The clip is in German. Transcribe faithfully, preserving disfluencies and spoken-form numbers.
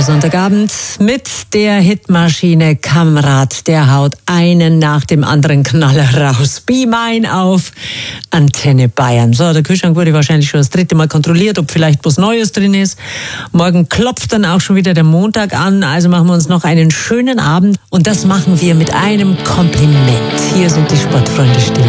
schöner Sonntagabend mit der Hitmaschine Kamrat. Der haut einen nach dem anderen Knaller raus. Be Mine auf Antenne Bayern. So, der Kühlschrank wurde wahrscheinlich schon das dritte Mal kontrolliert, ob vielleicht was Neues drin ist. Morgen klopft dann auch schon wieder der Montag an. Also machen wir uns noch einen schönen Abend. Und das machen wir mit einem Kompliment. Hier sind die Sportfreunde Stiller.